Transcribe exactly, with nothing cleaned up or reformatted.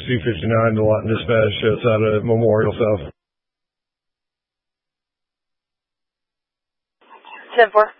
C fifty-nine to Lawton Dispatch outside of Memorial South. ten four.